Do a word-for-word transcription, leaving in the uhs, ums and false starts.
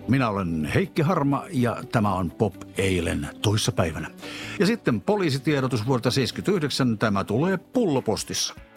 Minä olen Heikki Harma ja tämä on Pop eilen toissapäivänä. Ja sitten poliisitiedotus vuodelta seitsemänkymmentäyhdeksän, tämä tulee pullopostissa.